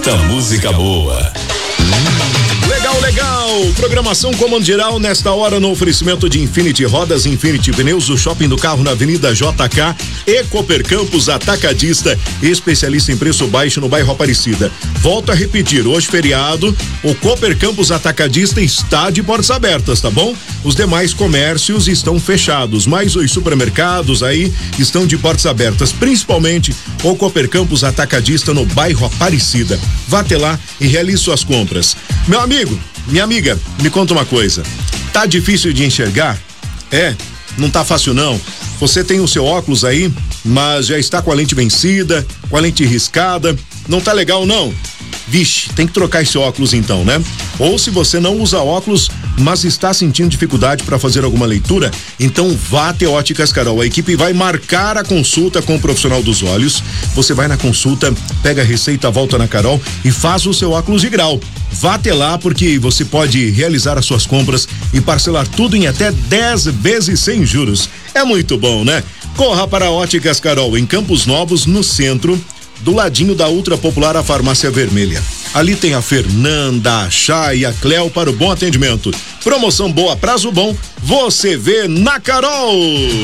Tá música boa. Legal. Programação Comando Geral nesta hora no oferecimento de Infinity Rodas, Infinity Pneus, o shopping do carro na Avenida JK e Cooper Campos Atacadista, especialista em preço baixo no bairro Aparecida. Volto a repetir, hoje feriado, o Cooper Campos Atacadista está de portas abertas, tá bom? Os demais comércios estão fechados, mas os supermercados aí estão de portas abertas, principalmente o Cooper Campos Atacadista no bairro Aparecida. Vá até lá e realize suas compras. Meu amigo, minha amiga, me conta uma coisa. Tá difícil de enxergar? Não tá fácil não. Você tem o seu óculos aí, mas já está com a lente vencida, com a lente riscada. Não tá legal não? Vixe, tem que trocar esse óculos então, né? Ou se você não usa óculos, mas está sentindo dificuldade para fazer alguma leitura, então vá até Óticas Carol. A equipe vai marcar a consulta com o profissional dos olhos. Você vai na consulta, pega a receita, volta na Carol e faz o seu óculos de grau. Vá até lá porque você pode realizar as suas compras e parcelar tudo em até 10 vezes sem juros. É muito bom, né? Corra para Óticas Carol em Campos Novos, no centro, do ladinho da ultra popular a Farmácia Vermelha. Ali tem a Fernanda, a Chay e a Cleo para o bom atendimento. Promoção boa, prazo bom, você vê na Carol.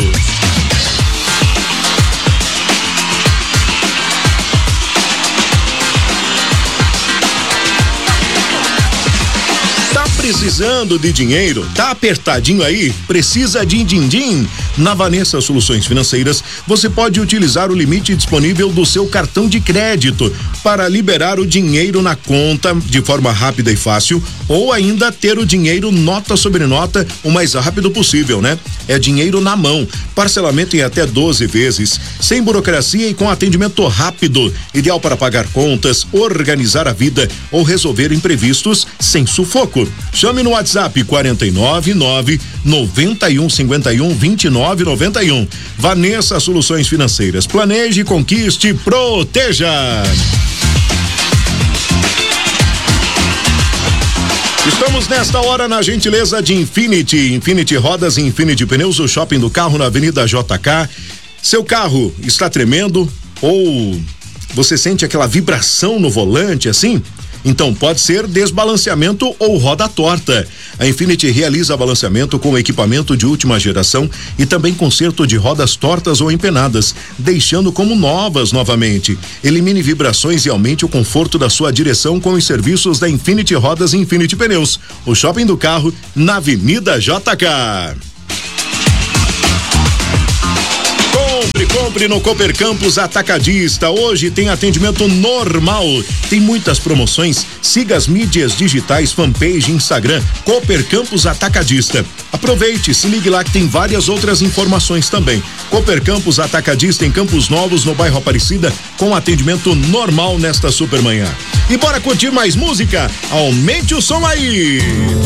Precisando de dinheiro? Tá apertadinho aí? Precisa de din-din? Na Vanessa Soluções Financeiras, você pode utilizar o limite disponível do seu cartão de crédito para liberar o dinheiro na conta de forma rápida e fácil, ou ainda ter o dinheiro nota sobre nota o mais rápido possível, né? É dinheiro na mão, parcelamento em até 12 vezes, sem burocracia e com atendimento rápido, ideal para pagar contas, organizar a vida ou resolver imprevistos sem sufoco. Chame no WhatsApp 499-9151-2991. Vanessa Soluções Financeiras. Planeje, conquiste, proteja. Estamos nesta hora na gentileza de Infinity Rodas e Infinity Pneus, o shopping do carro na Avenida JK. Seu carro está tremendo ou você sente aquela vibração no volante assim? Então pode ser desbalanceamento ou roda torta. A Infinity realiza balanceamento com equipamento de última geração e também conserto de rodas tortas ou empenadas, deixando como novas novamente. Elimine vibrações e aumente o conforto da sua direção com os serviços da Infinity Rodas e Infinity Pneus, o shopping do carro na Avenida JK. Compre no Cooper Campos Atacadista. Hoje tem atendimento normal. Tem muitas promoções. Siga as mídias digitais, fanpage, Instagram, Cooper Campos Atacadista. Aproveite, se ligue lá que tem várias outras informações também. Cooper Campos Atacadista em Campos Novos, no bairro Aparecida, com atendimento normal nesta supermanhã. E bora curtir mais música? Aumente o som aí!